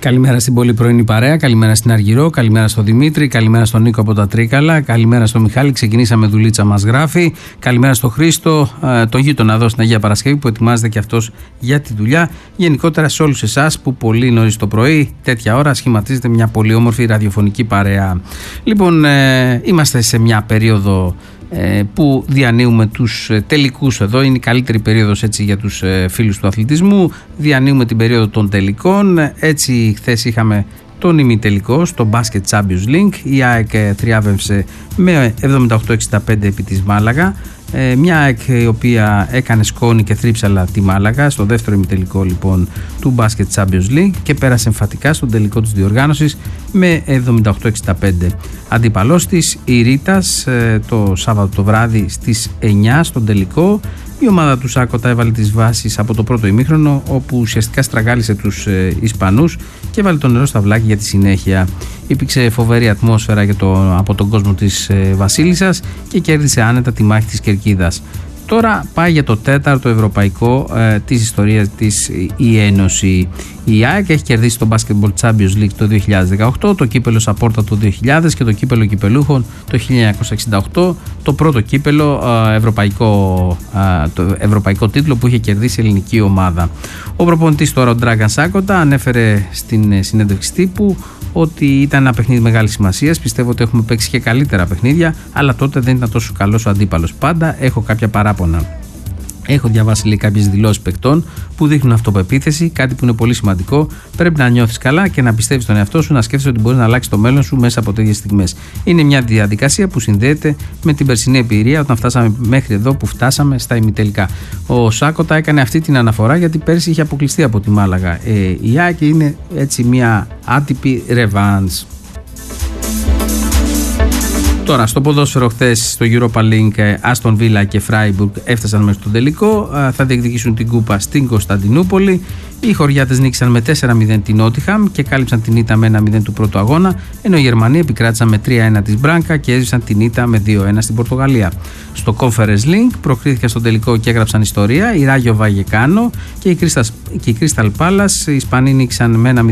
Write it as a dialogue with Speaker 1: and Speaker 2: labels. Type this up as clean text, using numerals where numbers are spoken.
Speaker 1: Καλημέρα στην πολύ πρωινή παρέα, καλημέρα στην Αργυρό, καλημέρα στον Δημήτρη, καλημέρα στον Νίκο από τα Τρίκαλα, καλημέρα στον Μιχάλη. Ξεκινήσαμε δουλίτσα, μας γράφει. Καλημέρα στον Χρήστο, το γείτονα εδώ στην Αγία Παρασκευή που ετοιμάζεται και αυτός για τη δουλειά. Γενικότερα σε όλους εσάς που πολύ νωρίς το πρωί, τέτοια ώρα, σχηματίζεται μια πολύ όμορφη ραδιοφωνική παρέα. Λοιπόν, είμαστε σε μια περίοδο που διανύουμε τους τελικούς εδώ. Είναι η καλύτερη περίοδος έτσι για τους φίλους του αθλητισμού. Διανύουμε την περίοδο των τελικών. Έτσι χθες είχαμε τον ημιτελικό στο Basket Champions League. Η ΑΕΚ τριάβευσε με 78-65 επί της Μάλαγα. Μια ΑΕΚ η οποία έκανε σκόνη και θρύψαλα τη Μάλαγα στο δεύτερο ημιτελικό λοιπόν του Basket Champions League και πέρασε εμφατικά στον τελικό της διοργάνωσης με 78-65. Αντίπαλός της η Ρίτας το Σάββατο το βράδυ στις 9 στον τελικό. Η ομάδα του Σάκοτα έβαλε τις βάσεις από το πρώτο ημίχρονο, όπου ουσιαστικά στραγγάλισε τους Ισπανούς και έβαλε το νερό στα βλάκια για τη συνέχεια. Υπήρξε φοβερή ατμόσφαιρα από τον κόσμο της Βασίλισσας και κέρδισε άνετα τη μάχη της Κερκίδας. Τώρα πάει για το τέταρτο ευρωπαϊκό της ιστορίας της η Ένωση. Η ΑΕΚ έχει κερδίσει το Basketball Champions League το 2018, το κύπελο Σαπόρτα το 2000 και το κύπελο Κυπελούχων το 1968, το πρώτο κύπελο το ευρωπαϊκό τίτλο που είχε κερδίσει η ελληνική ομάδα. Ο προπονητής τώρα, ο Ντράγκαν Σάκοτα, ανέφερε στην συνέντευξη τύπου ότι ήταν ένα παιχνίδι μεγάλης σημασίας. Πιστεύω ότι έχουμε παίξει και καλύτερα παιχνίδια, αλλά τότε δεν ήταν τόσο καλός ο αντίπαλος. Πάντα έχω κάποια παράπονα. Έχω διαβάσει κάποιες δηλώσεις παικτών που δείχνουν αυτοπεποίθηση, κάτι που είναι πολύ σημαντικό. Πρέπει να νιώθεις καλά και να πιστεύεις στον εαυτό σου, να σκέφτεσαι ότι μπορεί να αλλάξει το μέλλον σου μέσα από τέτοιες στιγμές. Είναι μια διαδικασία που συνδέεται με την περσινή εμπειρία όταν φτάσαμε μέχρι εδώ που φτάσαμε στα ημιτελικά. Ο Σάκοτα έκανε αυτή την αναφορά γιατί πέρσι είχε αποκλειστεί από τη Μάλαγα. Η ΑΕΚ είναι έτσι μια άτυπη ρεβάνς. Τώρα, στο ποδόσφαιρο χθες στο Europa League, Άστον Βίλα και Φράιμπουργκ έφτασαν μέχρι τον τελικό. Θα διεκδικήσουν την κούπα στην Κωνσταντινούπολη. Οι χωριάτες νίκησαν με 4-0 την Νότιχαμ και κάλυψαν την ήττα με 1-0 του πρώτου αγώνα, ενώ οι Γερμανοί επικράτησαν με 3-1 της Μπράνκα και έζησαν την ήττα με 2-1 στην Πορτογαλία. Στο Conference League προκρίθηκαν στον τελικό και έγραψαν ιστορία η Ράγιο Βαγεκάνο και η Crystal Palace. Οι Ισπανοί νίκησαν με 1-0